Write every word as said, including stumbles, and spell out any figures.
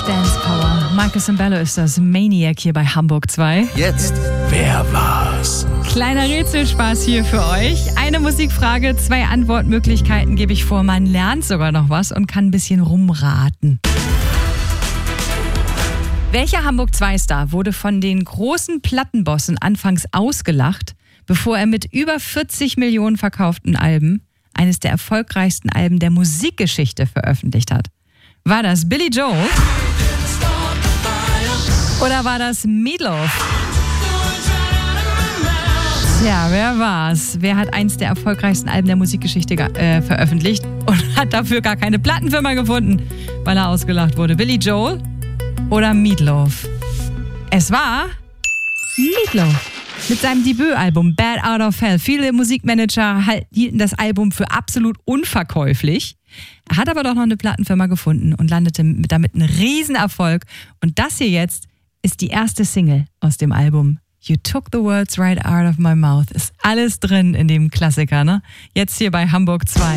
Dance Power. Marcus Cimbello ist das, Maniac hier bei Hamburg zwei. Jetzt, wer war's? Kleiner Rätselspaß hier für euch. Eine Musikfrage, zwei Antwortmöglichkeiten gebe ich vor. Man lernt sogar noch was und kann ein bisschen rumraten. Welcher Hamburg zwei Star wurde von den großen Plattenbossen anfangs ausgelacht, bevor er mit über vierzig Millionen verkauften Alben eines der erfolgreichsten Alben der Musikgeschichte veröffentlicht hat? War das Billy Joel? Oder war das Meatloaf? Tja, wer war's? Wer hat eins der erfolgreichsten Alben der Musikgeschichte äh, veröffentlicht und hat dafür gar keine Plattenfirma gefunden, weil er ausgelacht wurde? Billy Joel oder Meatloaf? Es war Meatloaf. Mit seinem Debütalbum Bad Out of Hell. Viele Musikmanager hielten das Album für absolut unverkäuflich. Er hat aber doch noch eine Plattenfirma gefunden und landete damit einen Riesenerfolg. Und das hier jetzt ist die erste Single aus dem Album. You Took the Words Right Out of My Mouth. Ist alles drin in dem Klassiker, ne? Jetzt hier bei Hamburg zwei.